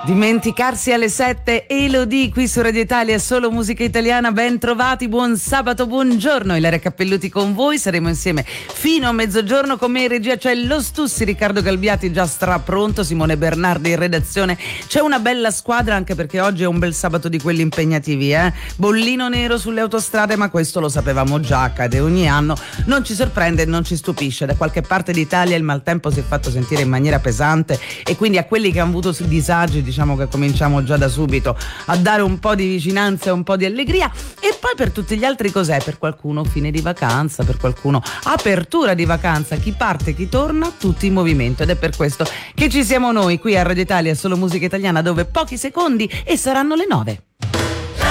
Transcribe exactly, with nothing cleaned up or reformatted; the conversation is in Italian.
Dimenticarsi alle sette, Elodie qui su Radio Italia, solo musica italiana. Ben trovati, buon sabato, buongiorno. Ilaria Cappelluti con voi, saremo insieme fino a mezzogiorno. Con me in regia c'è lo Stussi, Riccardo Galbiati già strapronto, Simone Bernardi in redazione. C'è una bella squadra anche perché oggi è un bel sabato di quelli impegnativi, eh? Bollino nero sulle autostrade, ma questo lo sapevamo già, accade ogni anno, non ci sorprende e non ci stupisce. Da qualche parte d'Italia il maltempo si è fatto sentire in maniera pesante e quindi a quelli che hanno avuto disagi diciamo che cominciamo già da subito a dare un po' di vicinanza e un po' di allegria. E poi per tutti gli altri cos'è? Per qualcuno fine di vacanza, per qualcuno apertura di vacanza, chi parte, chi torna, tutti in movimento, ed è per questo che ci siamo noi qui a Radio Italia, solo musica italiana, dove pochi secondi e saranno le nove.